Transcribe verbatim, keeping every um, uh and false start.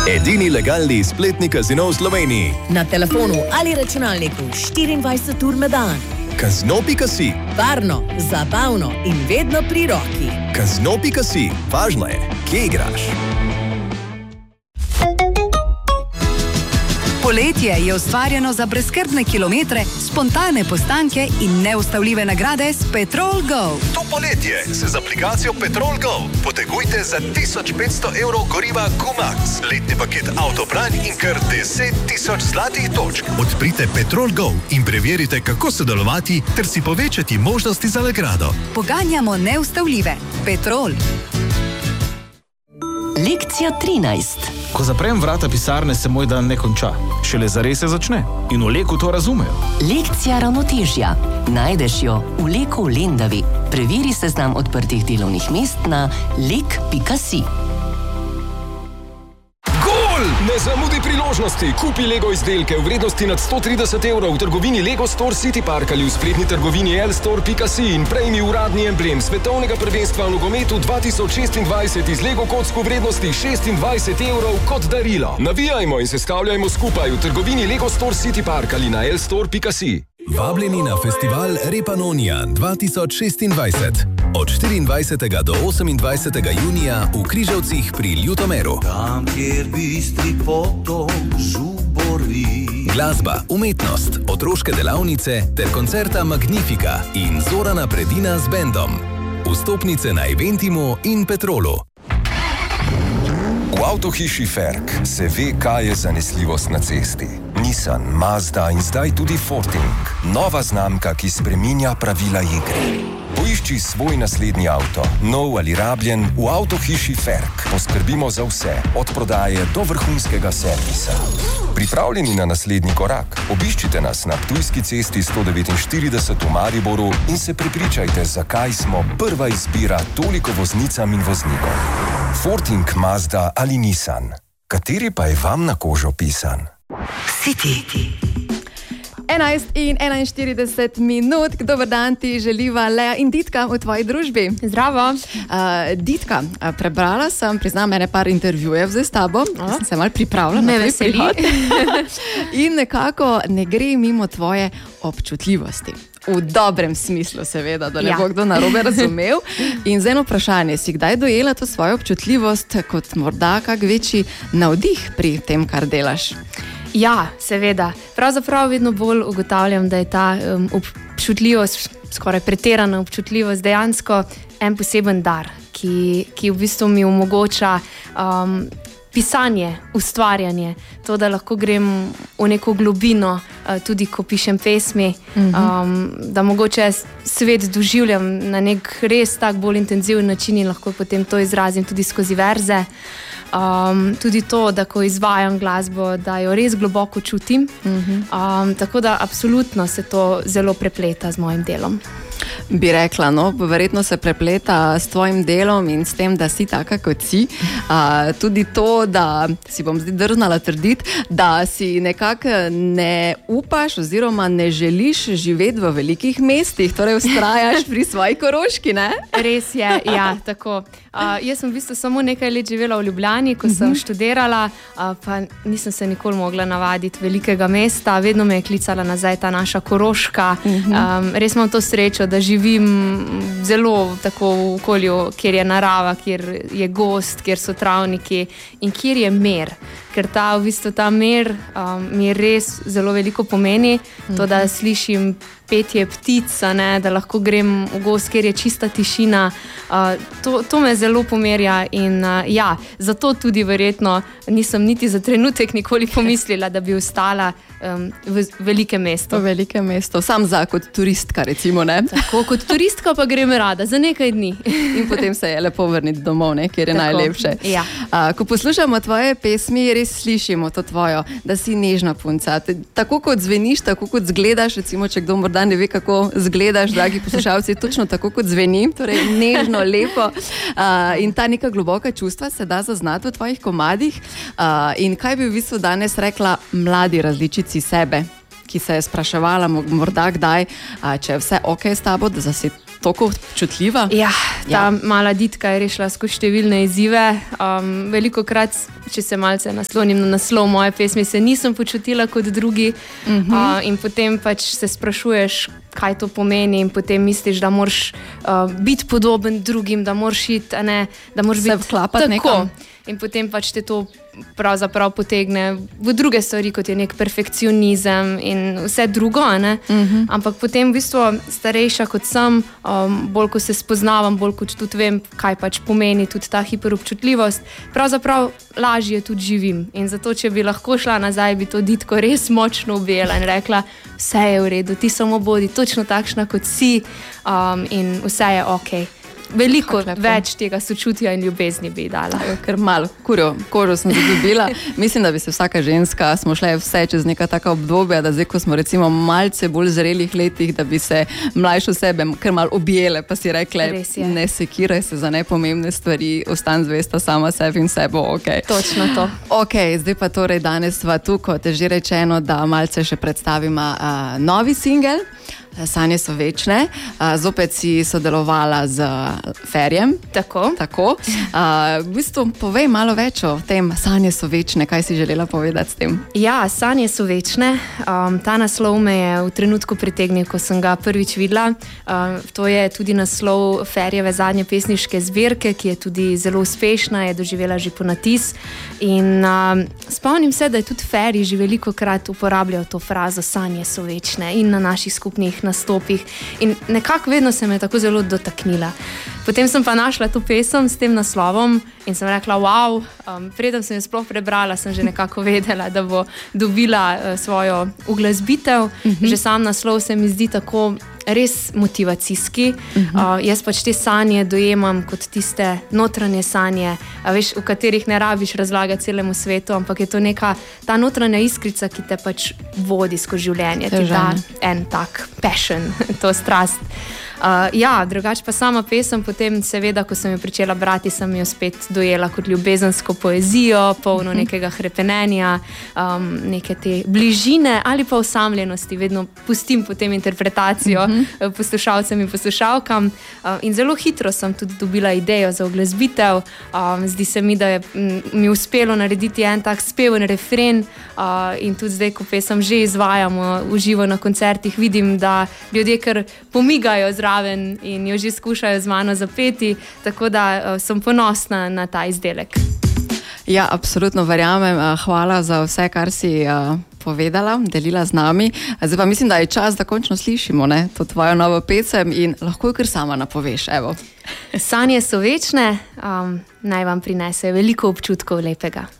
Edini legalni spletni kazino v Sloveniji. Na telefonu ali računalniku štiriindvajset ur na dan. Kazino pika si. Varno, zabavno in vedno pri roki. Kazino pika si. Važno je, kje igraš. Poletje je ustvarjeno za brezskrbne kilometre, spontane postanke in neustavljive nagrade s Petrol Go. To poletje se z aplikacijo Petrol Go potegujte za tisoč petsto evrov goriva Q-Max, letni paket Autobran in kar deset tisoč zlatih točk. Odprite Petrol Go in preverite, kako sodelovati ter si povečati možnosti za nagrado. Poganjamo neustavljive. Petrol. Lekcija trinajst. Ko zaprem vrata pisarne, se moj dan ne konča. Šele zares se začne. In v Leku to razumejo. Lekcija ravnotežja. Najdeš jo v Leku v Lendavi. Preveri seznam odprtih delovnih mest na lek pika si. Ne zamudi priložnosti. Kupi Lego izdelke v vrednosti nad sto trideset evrov v trgovini Lego Store City Park ali v spletni trgovini el store pika si in prejmi uradni emblem svetovnega prvenstva v nogometu dva tisoč šestindvajset iz Lego kock v vrednosti šestindvajset evrov kot darilo. Navijajmo in se stavljajmo skupaj v trgovini Lego Store City Park ali na el store pika si. Vabljeni na festival Repanonija dva tisoč šestindvajset. Od štiriindvajsetega do osemindvajsetega junija v Križevcih pri Ljutomeru. Tam, kjer bistri potom žubori. Glasba, umetnost, otroške delavnice ter koncerta Magnifika in Zorana Predina z bendom. Vstopnice na Eventimu in Petrolu. V avtohiši Ferk se ve, kaj je zanesljivost na cesti. Nissan, Mazda in zdaj tudi Forting. Nova znamka, ki spreminja pravila igre. Poišči svoj naslednji avto, nov ali rabljen, v avtohiši Ferk. Poskrbimo za vse, od prodaje do vrhunskega servisa. Pripravljeni na naslednji korak? Obiščite nas na Ptujski cesti sto devetinštirideset v Mariboru in se prepričajte, zakaj smo prva izbira toliko voznicam in voznikom. Forting, Mazda ali Nissan. Kateri pa je vam na kožo pisan? City. enajst in enainštirideset minut, dober dan ti želiva Lea in Ditka v tvoji družbi. Zdravo. Uh, Ditka, uh, prebrala sem, priznam, ene par intervjujev zdaj s tabo, oh. sem se malo pripravila Me na tvoj veseli. prihod. In nekako ne gre mimo tvoje občutljivosti. V dobrem smislu, seveda, da ne Ja. bo kdo narobe razumel. In z eno vprašanje, si kdaj dojela to svojo občutljivost kot morda kak večji navdih pri tem, kar delaš? Ja, seveda. Pravzaprav vedno bolj ugotavljam, da je ta um, občutljivost, skoraj pretirana občutljivost, dejansko en poseben dar, ki, ki v bistvu mi omogoča um, pisanje, ustvarjanje, to, da lahko grem v neko globino, uh, tudi ko pišem pesmi, um, da mogoče svet doživljam na nek res tak bolj intenziven način in lahko potem to izrazim tudi skozi verze. Um, tudi to, da ko izvajam glasbo, da jo res globoko čutim. Um, tako da absolutno se to zelo prepleta z mojim delom. Bi rekla, no, verjetno se prepleta s tvojim delom in s tem, da si taka kot si. Uh, tudi to, da si bom zdaj drznala trditi, da si nekako ne upaš oziroma ne želiš živeti v velikih mestih, torej vztrajaš pri svoji Koroški, ne? Res je, ja, tako. Uh, jaz sem v bistvu samo nekaj let živela v Ljubljani, ko sem študirala, uh, pa nisem se nikoli mogla navaditi velikega mesta, vedno me je klicala nazaj ta naša Koroška. Um, res imam to srečo, da živim zelo tako v okolju, kjer je narava, kjer je gost, kjer so travniki in kjer je mir. Ker ta, v bistvu, ta mir um, mi res zelo veliko pomeni, to, da slišim petje ptic, ne, da lahko grem v gost, kjer je čista tišina. Uh, to, to me zelo pomerja in uh, ja, zato tudi verjetno nisem niti za trenutek nikoli pomislila, da bi ostala um, v velikem mestu. V velikem mestu, sam za kot turistka, recimo, ne? Tako, kot turistka pa grem rada, za nekaj dni. In potem se je lepo vrniti domov, ne, kjer je Tako, najlepše. ja. Uh, ko poslušamo tvoje pesmi, res slišimo to tvojo, da si nežna punca. Tako kot zveniš, tako kot zgledaš, recimo, če kdo morda ne ve, kako zgledaš, dragi poslušalci, točno tako kot zveni, torej nežno, lepo. Uh, in ta neka globoka čustva se da zaznati v tvojih komadih. Uh, in kaj bi v bistvu danes rekla mladi različici sebe, ki se je spraševala morda kdaj, uh, če je vse ok s tabo, da si toliko občutljiva? Ja, ta Ja. mala ditka je rešila skozi številne izzive. Um, veliko krat, če se malce naslonim na naslov moje pesmi, se nisem počutila kot drugi. Mhm. Uh, in potem pač se sprašuješ, kaj to pomeni, in potem misliš, da moraš uh, biti podoben drugim, da moraš iti, a ne, da moraš Se biti vklapati tako. nekam. In potem pač te to pravzaprav potegne v druge stvari, kot je nek perfekcionizem in vse drugo, a ne. Mhm. Ampak potem v bistvu starejša kot sem, um, bolj ko se spoznavam, bolj kot tudi vem, kaj pač pomeni tudi ta hiperobčutljivost, pravzaprav lažje tudi živim. In zato, če bi lahko šla nazaj, bi to ditko res močno objela in rekla, vse je v redu, ti samo bodi točno takšna, kot si, um, in vse je ok. Veliko več tega sočutja in ljubezni bi dala. Ker malo kurjo, kožo sem zadobila. Mislim, da bi se vsaka ženska, smo šle vse čez neka taka obdobja, da zdaj, ko smo recimo malce bolj zrelih letih, da bi se mlajšo sebe kar malo objele, pa si rekle, Res je. ne sekiraj se za nepomembne stvari, ostan zvesta sama sebi in vse bo ok. Točno to. Ok, zdaj pa torej danes sva tu, kot je že rečeno, da malce še predstavimo uh, novi singel. Sanje so večne. Uh, zopet si sodelovala z Ferjem. Tako. Tako. Uh, v bistvu povej malo več o tem, sanje so večne, kaj si želela povedati s tem? Ja, sanje so večne. Um, ta naslov me je v trenutku pritegnil, ko sem ga prvič videla. Um, to je tudi naslov Ferjeve zadnje pesniške zbirke, ki je tudi zelo uspešna, je doživela že ponatis. In um, spomnim se, da je tudi Ferji že veliko krat uporabljal to frazo sanje so večne in na naših skupnih nastopih. In nekako vedno se me je tako zelo dotaknila. Potem sem pa našla to pesem s tem naslovom in sem rekla, wow, um, preden sem jo sploh prebrala, sem že nekako vedela, da bo dobila uh, svojo uglasbitev. Mm-hmm. Že sam naslov se mi zdi tako res motivacijski. Mm-hmm. Uh, jaz pač te sanje dojemam kot tiste notranje sanje, a veš, v katerih ne rabiš razlagati celemu svetu, ampak je to neka ta notranja iskrica, ki te pač vodi skozi življenje. Ti da en tak passion, to strast. Uh, ja, drugače pa sama pesem, potem seveda, ko sem jo pričela brati, sem jo spet dojela kot ljubezensko poezijo, polno nekega hrepenenja, um, neke te bližine ali pa osamljenosti. Vedno pustim potem interpretacijo uh-huh. poslušalcem in poslušalkam. Uh, in zelo hitro sem tudi dobila idejo za uglasbitev. Um, zdi se mi, da je m, mi uspelo narediti en tak speven refren uh, in tudi zdaj, ko pesem že izvajamo uživo na koncertih, vidim, da ljudje kar pomigajo zraven in jo že skušajo z mano zapeti, tako da uh, sem ponosna na ta izdelek. Ja, absolutno verjamem. Hvala za vse, kar si uh, povedala, delila z nami. Zdaj pa mislim, da je čas, da končno slišimo ne, to tvojo novo pesem in lahko jo kar sama napoveš. Evo. Sanje so večne, um, naj vam prinesejo veliko občutkov lepega.